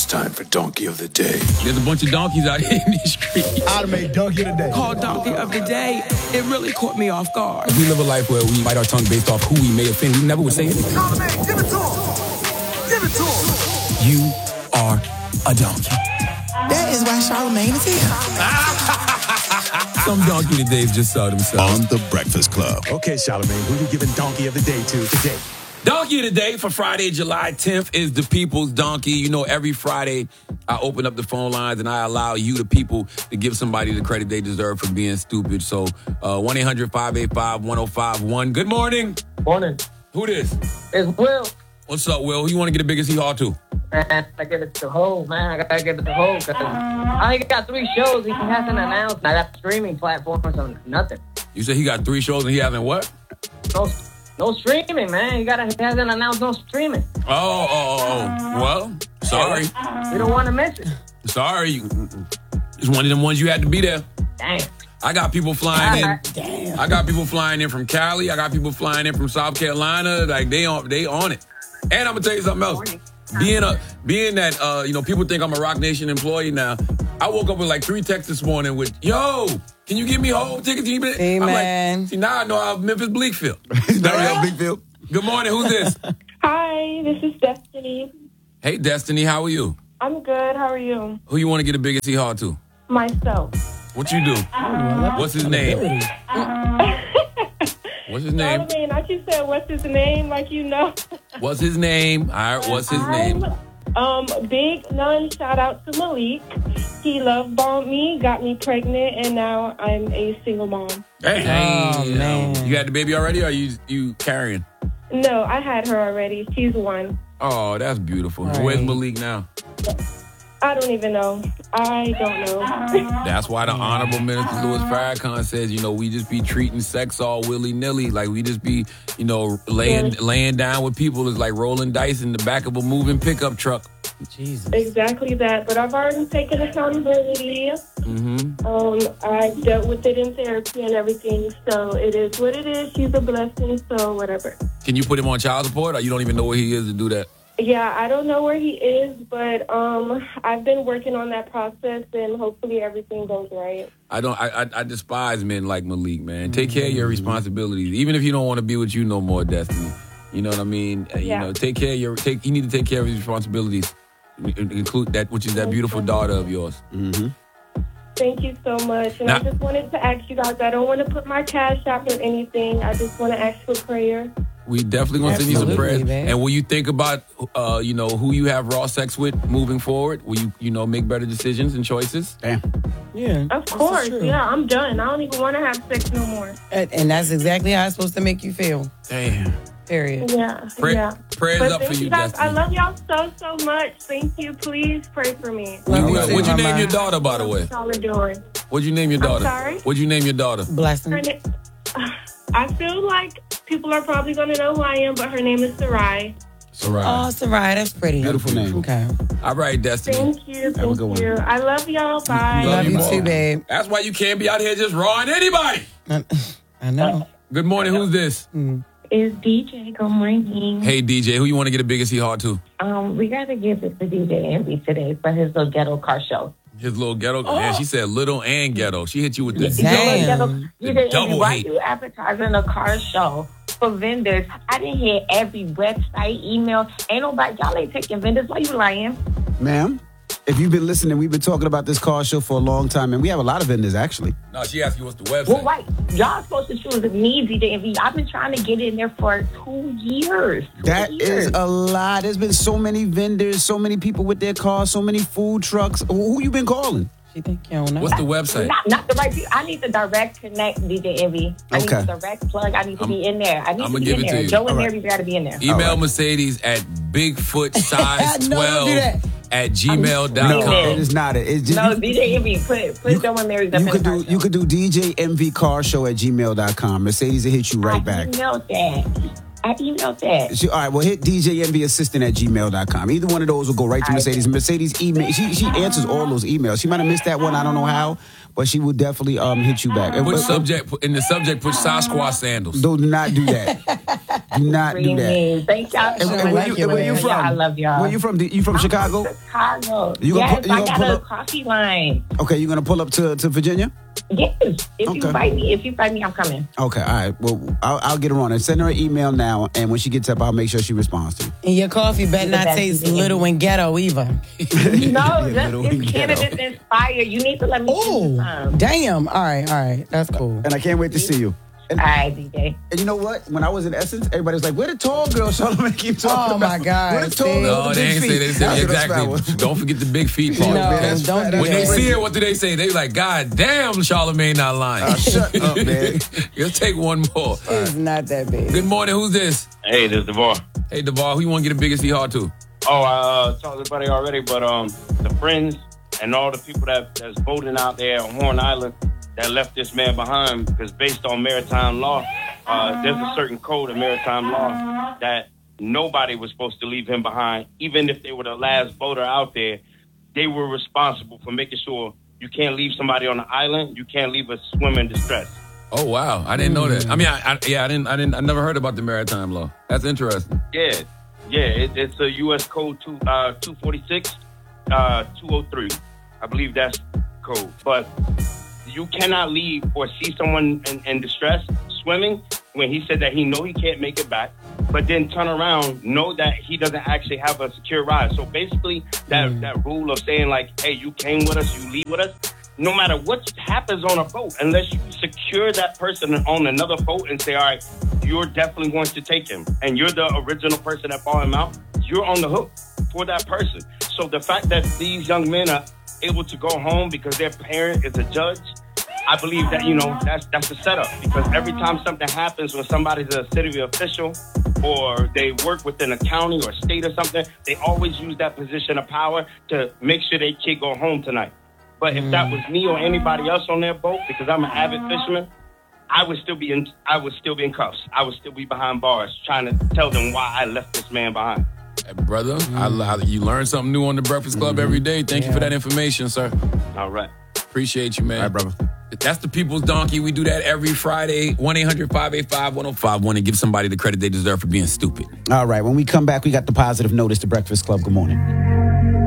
time for Donkey of the Day. There's a bunch of donkeys out here in these streets. I'd have made Donkey of the Day. Called Donkey of the Day. It really caught me off guard. We live a life where we bite our tongue based off who we may offend. We never would say it. Charlamagne, give it to him. Give it to him. You are a donkey. That is why Charlamagne is here. Some donkey todays just saw themselves. On The Breakfast Club. Okay, Charlamagne, who you giving Donkey of the Day to today? Donkey of the Day for Friday, July 10th is the People's Donkey. You know, every Friday I open up the phone lines and I allow you, the people, to give somebody the credit they deserve for being stupid. So 1-800-585-1051. Good morning. Morning. Who this? It's Will. What's up, Will? Who you want to get the biggest hee-haw to? Man, I give it to Ho, man. I gotta give it to Ho because I only got 3 shows he hasn't announced. I got streaming platforms on nothing. You said he got 3 shows and he hasn't what? No streaming, man. He hasn't announced no streaming. Oh. Well, sorry. We don't want to miss it. Sorry. It's one of them ones you had to be there. Damn. I got people flying in. Damn. I got people flying in from Cali. I got people flying in from South Carolina. Like they on it. And I'm gonna tell you something else. Being that people think I'm a Rock Nation employee now. I woke up with like 3 texts this morning with, yo, can you give me whole tickets? Hey, I'm man. like, see, now I know how Memphis Bleak feel. Bleakfield. Good morning. Who's this? Hi, this is Destiny. Hey, Destiny. How are you? I'm good. How are you? Who you want to get the biggest hee-haw to? Myself. What you do? What's his name? What's his name? Charlamagne, I just said, what's his name? Like you know. What's his name? All right, what's his name? Big none. Shout out to Malik. He love bombed me, got me pregnant, and now I'm a single mom. Hey, Oh, man. You had the baby already, or are you carrying? No, I had her already. She's 1. Oh, that's beautiful. Right. Where's Malik now? I don't even know. I don't know. That's why the Honorable Minister Louis Farrakhan says, we just be treating sex all willy-nilly. Like, we just be, laying down with people is like rolling dice in the back of a moving pickup truck. Jesus. Exactly that. But I've already taken accountability. Mm-hmm. I dealt with it in therapy and everything. So it is what it is. She's a blessing. So whatever. Can you put him on child support, or you don't even know where he is to do that? Yeah, I don't know where he is, but I've been working on that process, and hopefully everything goes right. I despise men like Malik, man. Take care of your responsibilities, even if you don't want to be with you no more, Destiny. You know what I mean? Yeah. Take care of you need to take care of his responsibilities, include that, which is that beautiful daughter of yours. Mm-hmm. Thank you so much. And I just wanted to ask you guys, I don't want to put my cash out or anything. I just want to ask for prayer. We definitely gonna send you some Absolutely, prayers. man. And will you think about, who you have raw sex with moving forward? Will you, make better decisions and choices? Damn. Yeah. Of this is course. true. Yeah, I'm done. I don't even want to have sex no more. And that's exactly how it's supposed to make you feel. Damn. Period. Yeah. Prayers But up for thank you, guys. Destiny. I love y'all so much. Thank you. Please pray for me. Love you too, What'd you name Mama. your daughter, by the way? Y'all are doing. What'd you name your daughter? sorry? What'd you name your daughter? Blessing. Her I feel like people are probably going to know who I am, but her name is Sarai. Sarai. Oh, Sarai, that's pretty. Beautiful name. Okay. All right, Destiny. Thank you. Have a Thank good one. you. I love y'all. Bye. Love you more. too, babe. That's why you can't be out here just rawing anybody. I know. Good morning. Who's this? It's DJ. Good morning. Hey, DJ. Who you want to get the biggest hee-haw to? We got to give it to DJ Envy today for his little ghetto car show. His little ghetto. Man, she said little and ghetto. She hit you with the Damn. DJ double Envy, why hate. you advertising a car show for vendors? I didn't hear every website, email. Ain't nobody, y'all ain't taking vendors. Why you lying? Ma'am, if you've been listening, we've been talking about this car show for a long time, and we have a lot of vendors, actually. No, she asked you what's the website. Well, why? Y'all supposed to choose me, DJ Envy. I've been trying to get in there for 2 years. That is a lot. There's been so many vendors, so many people with their cars, so many food trucks. Who you been calling? She think you don't know. What's the website? Not the right people. I need the direct connect, DJ Envy. I need Okay. the direct plug. I need to be in there. I need I'ma to be give in it to there. you. Joe and All right. Mary got to be in there. Email Mercedes at Bigfoot size No, don't do 12 that. at gmail.com. No, it is not. It's just, No, DJ Envy, put Joe and Mary's up you in could the do car you could do DJ MV Car Show at gmail.com. Mercedes will hit you right back. I emailed that. All right, well, hit DJ MV Assistant at gmail.com. Either one of those will go right to Mercedes. Mercedes email. She answers all those emails. She might have missed that one. I don't know how, but she will definitely hit you back. Put in the subject, put Sasquatch sandals. Do not do that. Do not do that. Mean. Thank y'all so And much. where you from? I love y'all. Where you from? You from Chicago? Chicago. You gonna Yes, you I gonna got pull a up? coffee line. Okay, you gonna pull up to Virginia? Yes. If you invite me, I'm coming. Okay, all right. Well, I'll get her on and send her an email now, and when she gets up, I'll make sure she responds to you. And your coffee better not taste little and ghetto either. No, it's cannabis inspired. You need to let me see some. Damn. All right. That's cool. And I can't wait to see you. And, all right, DJ. And you know what? When I was in Essence, everybody was like, "Where the tall girl?" Charlamagne keep talking about. Oh my God! Where the tall girl? No, with the they big ain't feet? say. They say exactly. Don't forget the big feet part. No, That's- don't do when they that. see it, what do they say? They like, God damn, Charlamagne not lying. Shut up, man. You'll take one more. It's not that big. Good morning. Who's this? Hey, this is DeVar. Hey, DeVar. Who you want to get the biggest feet hard to? Oh, I talked to everybody already, but the friends and all the people that's voting out there on Horn Island that left this man behind, because based on maritime law, there's a certain code of maritime law that nobody was supposed to leave him behind. Even if they were the last voter out there, they were responsible for making sure you can't leave somebody on the island, you can't leave a swimmer in distress. Oh wow, I didn't know that. I mean, I never heard about the maritime law. That's interesting. Yeah, it's a U.S. Code 246, 203. I believe that's code. But you cannot leave or see someone in distress swimming when he said that he know he can't make it back, but then turn around, know that he doesn't actually have a secure ride. So basically, that rule of saying like, hey, you came with us, you leave with us, no matter what happens on a boat, unless you secure that person on another boat and say, all right, you're definitely going to take him, and you're the original person that bought him out, you're on the hook for that person. So the fact that these young men are able to go home because their parent is a judge, I believe that, that's a setup. Because every time something happens when somebody's a city official or they work within a county or state or something, they always use that position of power to make sure their kid go home tonight. But if that was me or anybody else on their boat, because I'm an avid fisherman, I would still be in cuffs. I would still be behind bars trying to tell them why I left this man behind. Hey, brother, you learn something new on the Breakfast Club every day. Thank you for that information, sir. All right. Appreciate you, man. All right, brother. That's the People's Donkey. We do that every Friday. 1-800-585-1051 and give somebody the credit they deserve for being stupid. All right, when we come back, we got the positive notice to Breakfast Club. Good morning.